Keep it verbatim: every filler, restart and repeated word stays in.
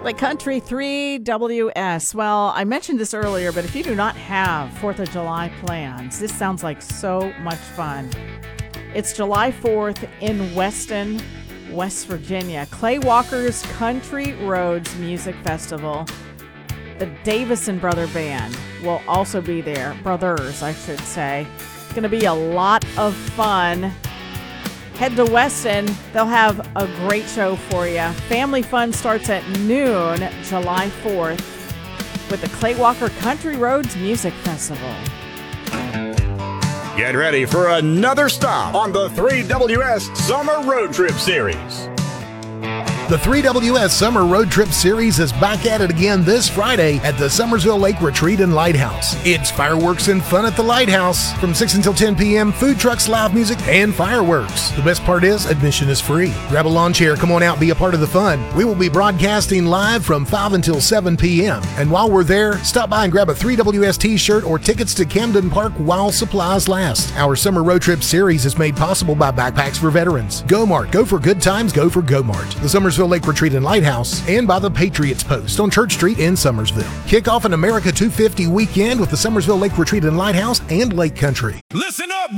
Lake Country three W S. Well, I mentioned this earlier, but if you do not have fourth of July plans, this sounds like so much fun. It's July fourth in Weston, West Virginia. Clay Walker's Country Roads Music Festival. The Davison Brother Band will also be there. Brothers, I should say. It's going to be a lot of fun. Head to Weston. They'll have a great show for you. Family Fun starts at noon, July fourth, with the Clay Walker Country Roads Music Festival. Get ready for another stop on the three W S Summer Road Trip Series. The three W S Summer Road Trip Series is back at it again this Friday at the Summersville Lake Retreat and Lighthouse. It's fireworks and fun at the Lighthouse from six until ten p.m., food trucks, live music, and fireworks. The best part is admission is free. Grab a lawn chair, come on out, be a part of the fun. We will be broadcasting live from five until seven p.m. And while we're there, stop by and grab a three W S t-shirt or tickets to Camden Park while supplies last. Our Summer Road Trip Series is made possible by Backpacks for Veterans, Go-Mart, go for good times, go for Go-Mart, the Summersville Lake Retreat and Lighthouse, and by the Patriots Post on Church Street in Summersville. Kick off an America two fifty weekend with the Summersville Lake Retreat and Lighthouse and Lake Country. Listen up!